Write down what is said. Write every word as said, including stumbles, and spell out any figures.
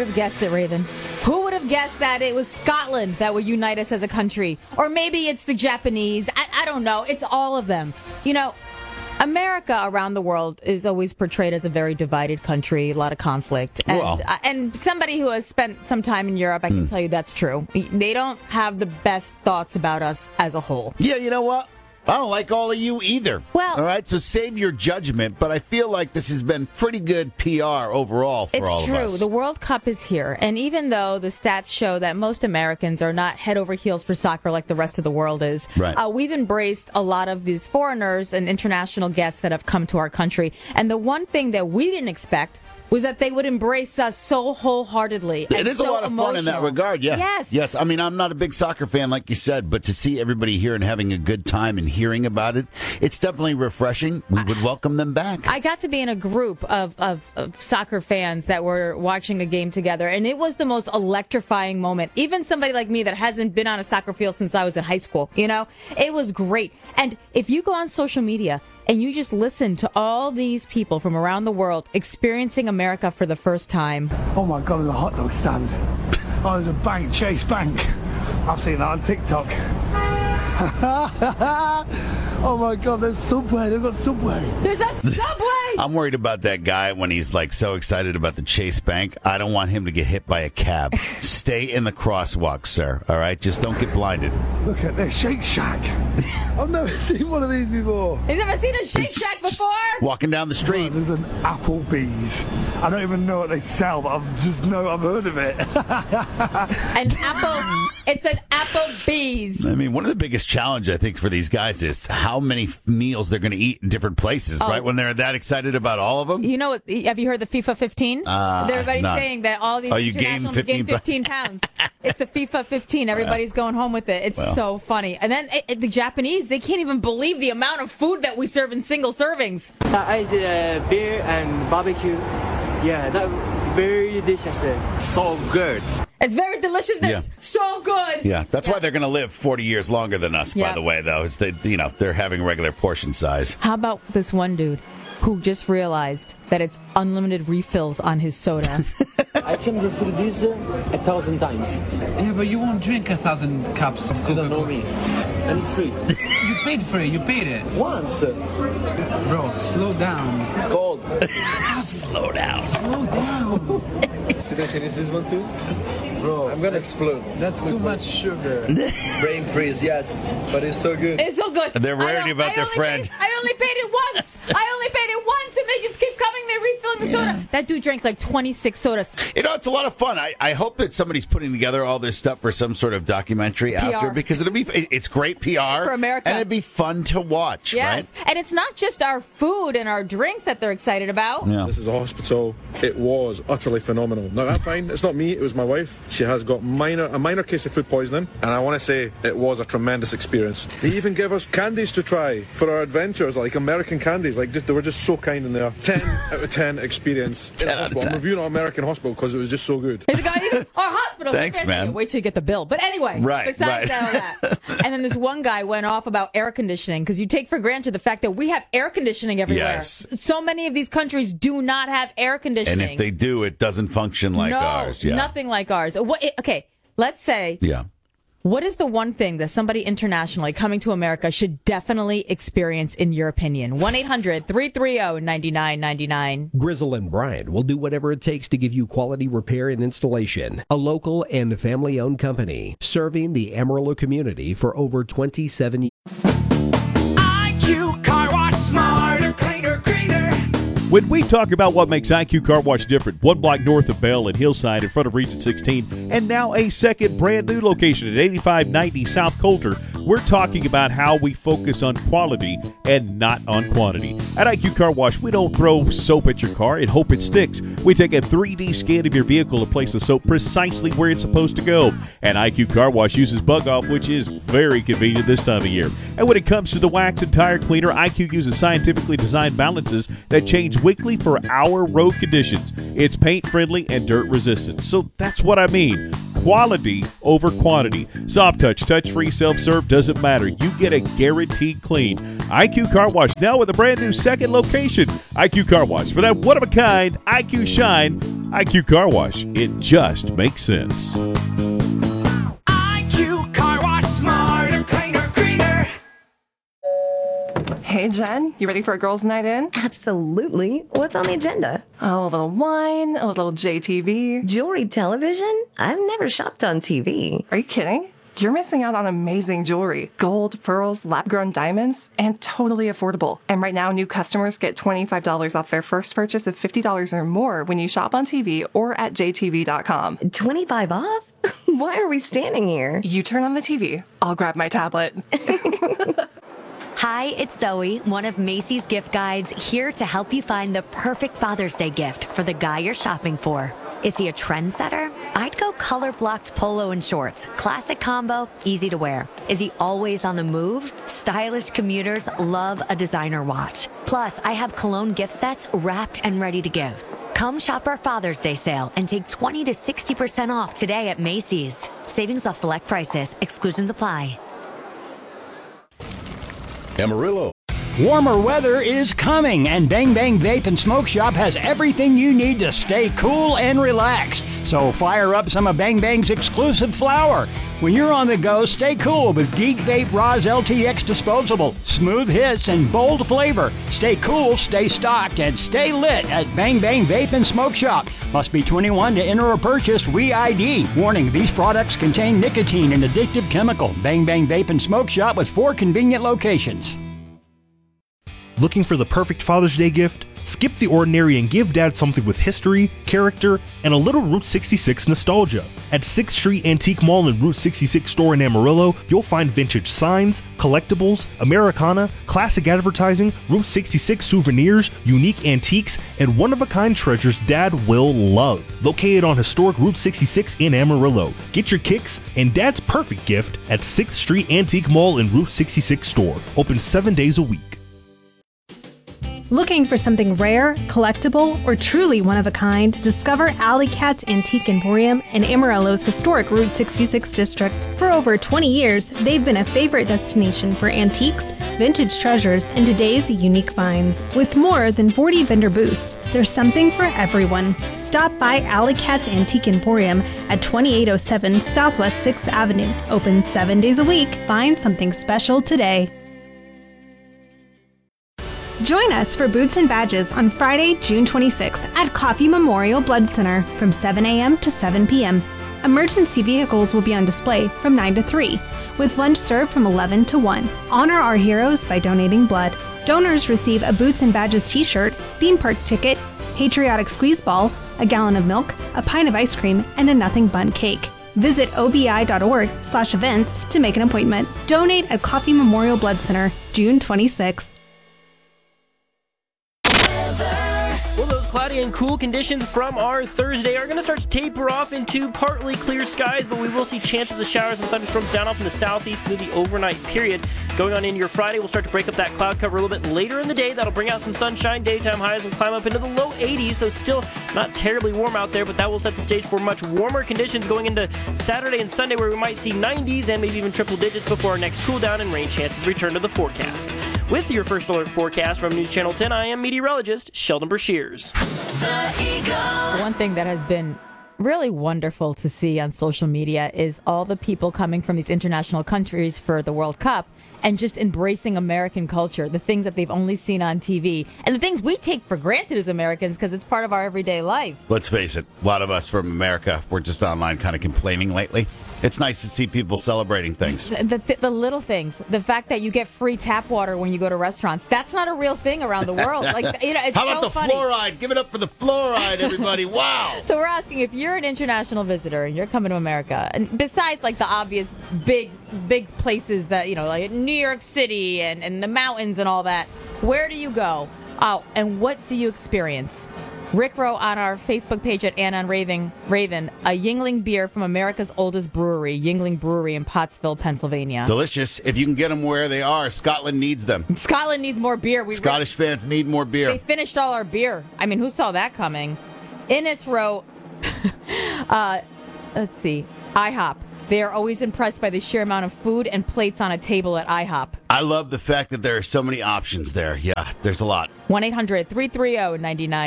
have guessed it, Raven? Who would have guessed that it was Scotland that would unite us as a country? Or maybe it's the Japanese. I, I don't know. It's all of them. You know, America around the world is always portrayed as a very divided country, a lot of conflict. And, Well. uh, and somebody who has spent some time in Europe, I can Mm. tell you that's true. They don't have the best thoughts about us as a whole. Yeah, you know what? I don't like all of you either. Well- all right, so save your judgment, but I feel like this has been pretty good P R overall for all It's of true. us. The World Cup is here. And even though the stats show that most Americans are not head over heels for soccer like the rest of the world is, Right. uh, we've embraced a lot of these foreigners and international guests that have come to our country. And the one thing that we didn't expect was that they would embrace us so wholeheartedly. It and is a so lot of fun in that emotional. regard, yeah. Yes. Yes, I mean, I'm not a big soccer fan, like you said, but to see everybody here and having a good time and hearing about it, it's definitely refreshing. We would welcome them back. I got to be in a group of, of, of soccer fans that were watching a game together, and it was the most electrifying moment. Even somebody like me that hasn't been on a soccer field since I was in high school, you know, it was great. And if you go on social media and you just listen to all these people from around the world experiencing America for the first time, Oh my God, there's a hot dog stand. Oh, there's a bank, Chase Bank. I've seen that on TikTok. Oh my God, there's Subway. They've got Subway. there's a Subway! I'm worried about that guy when he's like so excited about the Chase Bank. I don't want him to get hit by a cab. Stay in the crosswalk, sir. All right? Just don't get blinded. Look at this, Shake Shack. I've never seen one of these before. He's never seen a Shake Shack before? Walking down the street. There's an Applebee's. I don't even know what they sell, but I just know I've heard of it. An apple, it's an Applebee's. I mean, one of the biggest challenge I think for these guys is how many f- meals they're going to eat in different places, Oh. right? When they're that excited about all of them. You know, what- have you heard the FIFA fifteen? Uh, Everybody's not. saying that all these Oh, you gained internationals fifteen gained fifteen pounds. It's the FIFA fifteen. Everybody's going home with it. It's Well. so funny. And then it, it- the Japanese, they can't even believe the amount of food that we serve in single servings. I did uh, beer and barbecue. Yeah, that very delicious. So good. It's very deliciousness. Yeah. So good. Yeah, that's why they're going to live forty years longer than us. By Yeah. the way, though, is they, you know, they're having regular portion size. How about this one dude who just realized that it's unlimited refills on his soda? I can refill this uh, a thousand times. Yeah, but you won't drink a thousand cups of You don't know Coca-Cola. me. And it's free. You paid for it. You paid it. Once. Bro, slow down. It's cold. Slow down. Slow down. Should I finish this one too? Bro, I'm gonna explode. That's too much sugar. Brain freeze, yes. But it's so good. It's so good. They're I worried don't- about I their only friend. Paid, I only paid it once. I only paid it once, and they just keep coming. They're refilling the soda. That dude drank like twenty-six sodas. You know, it's a lot of fun. I, I hope that somebody's putting together all this stuff for some sort of documentary after, because it'll be it- it's great P R For America. and it'd be fun to watch. Yes, right? and it's not just our food and our drinks that they're excited about. Yeah. This is a hospital. It was utterly phenomenal. Now, I'm fine. It's not me. It was my wife. She has got minor a minor case of food poisoning, and I want to say it was a tremendous experience. They even gave us candies to try for our adventures, like American candies. Like just, they were just so kind in there. ten out of ten experience in a ten out of hospital. I'm ten. reviewing an American hospital because it was just so good. He's the guy, our hospital. Thanks, man. Wait till you get the bill. But anyway, Right, besides right. all that. And then this one guy went off about air conditioning because you take for granted the fact that we have air conditioning everywhere. Yes. So many of these countries do not have air And conditioning. if they do, it doesn't function like no, ours. Yeah. nothing like ours. What? Okay, let's say. Yeah. What is the one thing that somebody internationally coming to America should definitely experience, in your opinion? one eight hundred three three zero nine nine nine nine. Grizzle and Bryant will do whatever it takes to give you quality repair and installation. A local and family-owned company serving the Amarillo community for over twenty-seven years. I Q Car Wash, smarter, cleaner, greener. When we talk about what makes I Q Car Wash different, one block north of Bell and Hillside in front of Region sixteen, and now a second brand new location at eighty-five ninety South Coulter, we're talking about how we focus on quality and not on quantity. At I Q Car Wash, we don't throw soap at your car and hope it sticks. We take a three D scan of your vehicle and place the soap precisely where it's supposed to go. And I Q Car Wash uses Bug Off, which is very convenient this time of year. And when it comes to the wax and tire cleaner, I Q uses scientifically designed balances that change weekly for our road conditions. It's paint friendly and dirt resistant. So that's what I mean. Quality over quantity. Soft touch, touch free, self serve, doesn't matter. You get a guaranteed clean. I Q Car Wash now with a brand new second location. I Q Car Wash for that one of a kind I Q shine I Q Car Wash. It just makes sense. I Q Car Wash, smarter, cleaner, greener. Hey, Jen, you ready for a girls' night in? Absolutely. What's on the agenda? Oh, a little wine, a little J T V. Jewelry television? I've never shopped on T V. Are you kidding? You're missing out on amazing jewelry. Gold, pearls, lab-grown diamonds, and totally affordable. And right now, new customers get twenty-five dollars off their first purchase of fifty dollars or more when you shop on T V or at j t v dot com. twenty-five off? Why are we standing here? You turn on the T V. I'll grab my tablet. Hi, it's Zoe, one of Macy's gift guides, here to help you find the perfect Father's Day gift for the guy you're shopping for. Is he a trendsetter? I'd go color-blocked polo and shorts. Classic combo, easy to wear. Is he always on the move? Stylish commuters love a designer watch. Plus, I have cologne gift sets wrapped and ready to give. Come shop our Father's Day sale and take twenty to sixty percent off today at Macy's. Savings off select prices. Exclusions apply. Amarillo. Warmer weather is coming, and Bang Bang Vape and Smoke Shop has everything you need to stay cool and relaxed. So fire up some of Bang Bang's exclusive flower. When you're on the go, stay cool with Geek Vape Roz L T X Disposable. Smooth hits and bold flavor. Stay cool, stay stocked, and stay lit at Bang Bang Vape and Smoke Shop. Must be twenty-one to enter or purchase. We I D. Warning, these products contain nicotine and addictive chemical. Bang Bang Vape and Smoke Shop with four convenient locations. Looking for the perfect Father's Day gift? Skip the ordinary and give Dad something with history, character, and a little Route sixty-six nostalgia. At sixth Street Antique Mall and Route sixty-six store in Amarillo, you'll find vintage signs, collectibles, Americana, classic advertising, Route sixty-six souvenirs, unique antiques, and one-of-a-kind treasures Dad will love. Located on historic Route sixty-six in Amarillo. Get your kicks and Dad's perfect gift at sixth Street Antique Mall and Route sixty-six store. Open seven days a week. Looking for something rare, collectible, or truly one-of-a-kind? Discover Alley Cat's Antique Emporium in Amarillo's historic Route sixty-six district. For over twenty years, they've been a favorite destination for antiques, vintage treasures, and today's unique finds. With more than forty vendor booths, there's something for everyone. Stop by Alley Cat's Antique Emporium at twenty-eight oh seven Southwest sixth Avenue. Open seven days a week. Find something special today. Join us for Boots and Badges on Friday, June twenty-sixth at Coffee Memorial Blood Center from seven a.m. to seven p.m. Emergency vehicles will be on display from nine to three, with lunch served from eleven to one. Honor our heroes by donating blood. Donors receive a Boots and Badges t-shirt, theme park ticket, patriotic squeeze ball, a gallon of milk, a pint of ice cream, and a nothing bun cake. Visit obi.org slash events to make an appointment. Donate at Coffee Memorial Blood Center, June twenty-sixth. Well, those cloudy and cool conditions from our Thursday are going to start to taper off into partly clear skies, but we will see chances of showers and thunderstorms down off in the southeast through the overnight period. Going on into your Friday, we'll start to break up that cloud cover a little bit later in the day. That'll bring out some sunshine. Daytime highs will climb up into the low eighties, so still not terribly warm out there, but that will set the stage for much warmer conditions going into Saturday and Sunday, where we might see nineties and maybe even triple digits before our next cool down and rain chances return to the forecast. With your first alert forecast from News Channel ten, I am meteorologist Sheldon Brashears. One thing that has been really wonderful to see on social media is all the people coming from these international countries for the World Cup and just embracing American culture, the things that they've only seen on T V, and the things we take for granted as Americans because it's part of our everyday life. Let's face it, a lot of us from America, we're just online kind of complaining lately. It's nice to see people celebrating things. The, the, the little things, the fact that you get free tap water when you go to restaurants, that's not a real thing around the world. Like, you know, it's How about so the funny. fluoride? Give it up for the fluoride, everybody. Wow. So we're asking, if you're an international visitor and you're coming to America, and besides like the obvious big, big places that, you know, like New York City and, and the mountains and all that, where do you go? Oh, and what do you experience? Rick wrote on our Facebook page at Anna and Raven, Raven, a Yuengling beer from America's oldest brewery, Yuengling Brewery in Pottsville, Pennsylvania. Delicious. If you can get them where they are, Scotland needs them. Scotland needs more beer. We Scottish re- fans need more beer. They finished all our beer. I mean, who saw that coming? Innes wrote, uh, let's see, IHOP. They are always impressed by the sheer amount of food and plates on a table at IHOP. I love the fact that there are so many options there. Yeah, there's a lot. one eight hundred three three zero nine nine